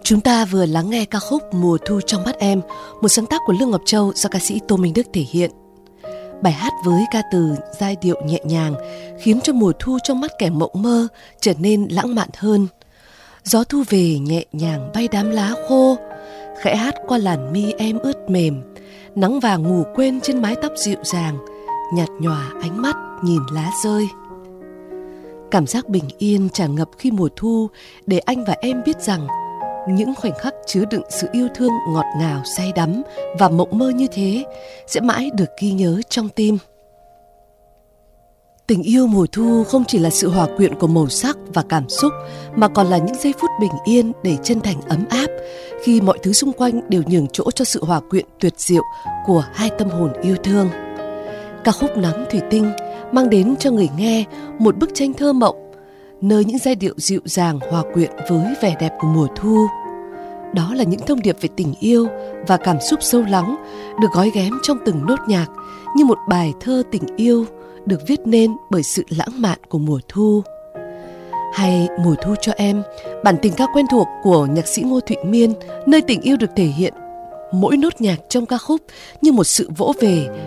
Chúng ta vừa lắng nghe ca khúc Mùa thu trong mắt em, một sáng tác của Lương Ngọc Châu do ca sĩ Tô Minh Đức thể hiện. Bài hát với ca từ giai điệu nhẹ nhàng khiến cho mùa thu trong mắt kẻ mộng mơ trở nên lãng mạn hơn. Gió thu về nhẹ nhàng bay đám lá khô, khẽ hát qua làn mi em ướt mềm. Nắng vàng ngủ quên trên mái tóc dịu dàng, nhạt nhòa ánh mắt nhìn lá rơi. Cảm giác bình yên tràn ngập khi mùa thu để anh và em biết rằng những khoảnh khắc chứa đựng sự yêu thương ngọt ngào, say đắm và mộng mơ như thế sẽ mãi được ghi nhớ trong tim. Tình yêu mùa thu không chỉ là sự hòa quyện của màu sắc và cảm xúc, mà còn là những giây phút bình yên đầy chân thành ấm áp khi mọi thứ xung quanh đều nhường chỗ cho sự hòa quyện tuyệt diệu của hai tâm hồn yêu thương. Ca khúc Nắng Thủy Tinh mang đến cho người nghe một bức tranh thơ mộng, nơi những giai điệu dịu dàng hòa quyện với vẻ đẹp của mùa thu. Đó là những thông điệp về tình yêu và cảm xúc sâu lắng được gói ghém trong từng nốt nhạc như một bài thơ tình yêu được viết nên bởi sự lãng mạn của mùa thu. Hay Mùa thu cho em, bản tình ca quen thuộc của nhạc sĩ Ngô Thụy Miên, nơi tình yêu được thể hiện mỗi nốt nhạc trong ca khúc như một sự vỗ về